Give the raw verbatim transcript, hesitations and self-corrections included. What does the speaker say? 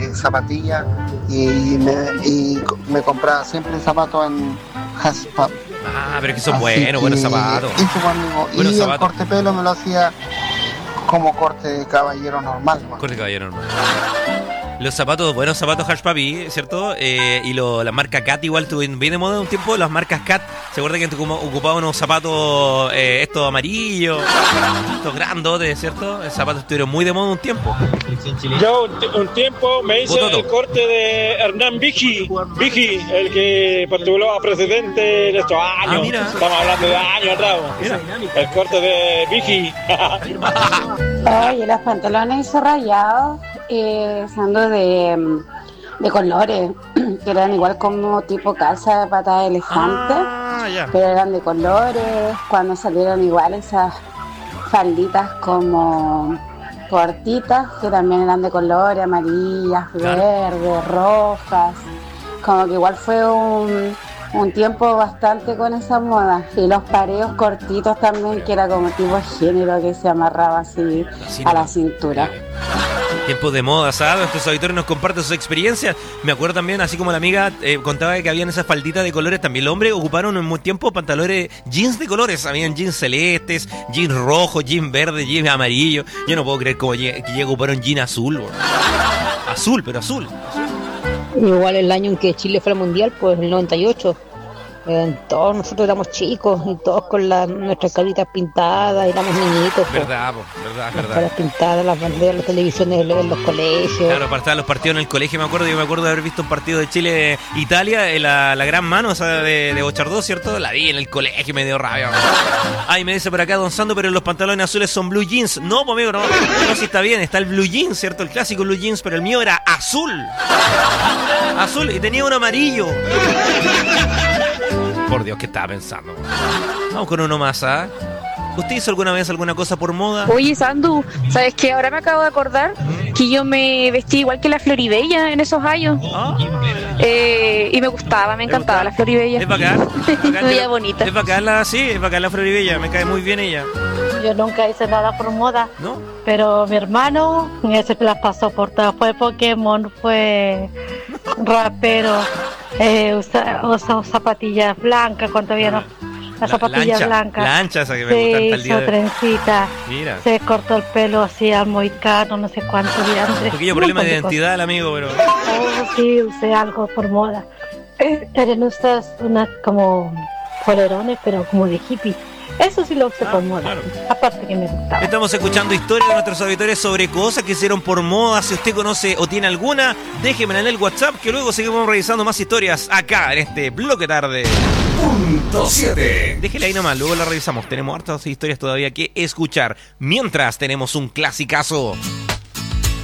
de zapatillas y me, y me compraba siempre zapatos en Haspap. Ah, pero es que son Así buenos, que, buenos zapatos. Eso, amigo. Buenos y zapatos. El corte de pelo me lo hacía como corte de caballero normal. Man. Corte de caballero normal. Los zapatos, buenos zapatos Hush Puppy, ¿cierto? Eh, y lo, la marca Cat igual estuvieron bien de moda un tiempo. Las marcas Cat, ¿se acuerdan que ocupaban unos zapatos eh, estos amarillos, estos grandotes, ¿cierto? Los zapatos estuvieron muy de moda un tiempo. Yo un, un tiempo me hice Bototo. El corte de Hernán Vigi, Vigi, el que postuló a presidente en estos años. Ah, mira. Estamos hablando de años atrás. Mira. El corte de Vigi. Oye, los pantalones rayados. Eh, usando de, de colores que eran igual como tipo calza de pata de elefante, ah, yeah. pero eran de colores. Cuando salieron igual esas falditas como cortitas que también eran de colores, amarillas, claro. verdes, rojas, como que igual fue un, un tiempo bastante con esa moda. Y los pareos cortitos también, que era como tipo género que se amarraba así a la cintura. Tiempos de moda, ¿sabes? Nuestros auditores nos comparten sus experiencias. Me acuerdo también, así como la amiga eh, contaba que habían esas falditas de colores, también los hombres ocuparon en un tiempo pantalones, jeans de colores. Habían jeans celestes, jeans rojos, jeans verdes, jeans amarillos. Yo no puedo creer como que ya ocuparon jeans azul, bro. Azul, pero azul. Igual el año en que Chile fue al mundial, pues el noventa y ocho. Eh, todos nosotros éramos chicos y todos con la, nuestras caritas pintadas, éramos niñitos. Pues. Verdad, po, verdad, las verdad. Caras pintadas, las banderas, las televisiones en los colegios. Claro, para estar los partidos en el colegio, me acuerdo. Yo me acuerdo de haber visto un partido de Chile-Italia, la, la gran mano, o sea, de, de Bochardó, ¿cierto? La vi en el colegio, me dio rabia. Ay, me dice por acá Don Sando, pero los pantalones azules son blue jeans. No, pues amigo, no. No, sí está bien, está el blue jeans, ¿cierto? El clásico blue jeans, pero el mío era azul. Azul, y tenía un amarillo. Por Dios, ¿qué estaba pensando? Vamos con uno más, ¿ah? ¿Usted hizo alguna vez alguna cosa por moda? Oye, Sandu, ¿sabes qué? Ahora me acabo de acordar ¿Mm? que yo me vestí igual que la Floribella en esos años. ¿Ah? Eh, y me gustaba, me encantaba la Floribella. Es bacán. Me veía bonita. Es bacán la, sí, es bacán la Floribella, me cae muy bien ella. Yo nunca hice nada por moda, ¿no? Pero mi hermano, ese las pasó por todas. Fue Pokémon, fue rapero, eh, usa, usa zapatillas blancas cuando había no, las la, zapatillas lancha, blancas. La ancha esa que me se gusta hasta el día hizo de... trencita, Mira. Se cortó el pelo así al mohicano, no sé cuánto días. Un pequeño problema de identidad el amigo, pero... Oh, sí, usé algo por moda. Eran ustedes unas como polerones, pero como de hippie. Eso sí lo usé ah, por moda, claro. Aparte que me gustaba. Estamos escuchando historias de nuestros auditores sobre cosas que hicieron por moda. Si usted conoce o tiene alguna, déjemela en el WhatsApp, que luego seguimos revisando más historias acá en este bloque tarde. Punto siete. Déjela ahí nomás, luego la revisamos. Tenemos hartas historias todavía que escuchar. Mientras tenemos un clasicazo.